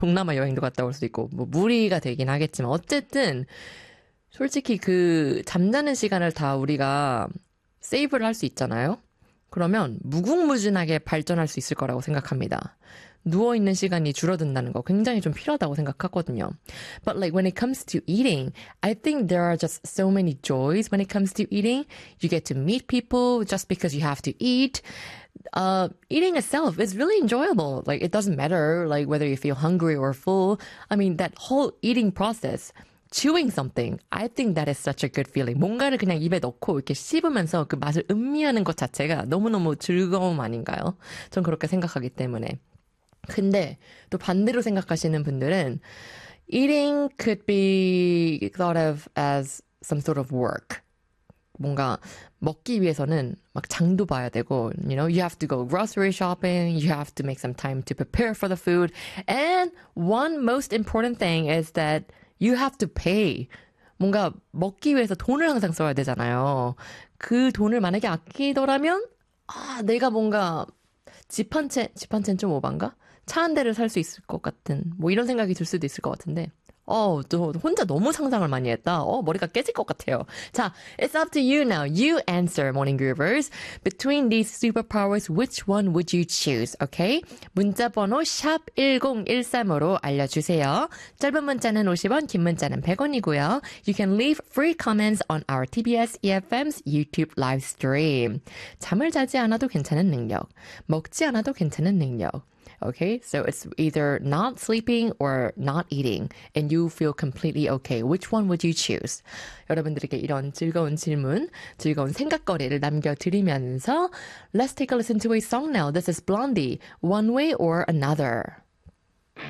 동남아 여행도 갔다 올 수도 있고, 뭐, 무리가 되긴 하겠지만, 어쨌든, 솔직히 그, 잠자는 시간을 다 우리가 세이브를 할 수 있잖아요? 그러면 무궁무진하게 발전할 수 있을 거라고 생각합니다. 누워있는 시간이 줄어든다는 거 굉장히 좀 필요하다고 생각하거든요. But like when it comes to eating, I think there are just so many joys when it comes to eating. You get to meet people just because you have to eat. Eating itself is really enjoyable. Like it doesn't matter like whether you feel hungry or full. I mean that whole eating process. Chewing something, I think that is such a good feeling. 뭔가를 그냥 입에 넣고 이렇게 씹으면서 그 맛을 음미하는 것 자체가 너무너무 즐거움 아닌가요? 전 그렇게 생각하기 때문에. 근데 또 반대로 생각하시는 분들은 eating could be thought of as some sort of work. 뭔가 먹기 위해서는 막 장도 봐야 되고, you know, you have to go grocery shopping, you have to make some time to prepare for the food. And one most important thing is that you have to pay. 뭔가 먹기 위해서 돈을 항상 써야 되잖아요. 그 돈을 만약에 아끼더라면, 내가 뭔가 집 한 채는 좀 오반가? 차 한 대를 살 수 있을 것 같은, 뭐 이런 생각이 들 수도 있을 것 같은데. 또 혼자 너무 상상을 많이 했다. 머리가 깨질 것 같아요. 자, it's up to you now. You answer, Morning Groovers. Between these superpowers, which one would you choose? Okay? 문자 번호 샵 1013으로 알려주세요. 짧은 문자는 50원, 긴 문자는 100원이고요. You can leave free comments on our TBS EFM's YouTube live stream. 잠을 자지 않아도 괜찮은 능력. 먹지 않아도 괜찮은 능력. Okay, so it's either not sleeping or not eating, and you feel completely okay. Which one would you choose? 여러분들에게 이런 즐거운 질문, 즐거운 생각거리를 남겨드리면서 Let's take a listen to a song now. This is Blondie, One Way or Another.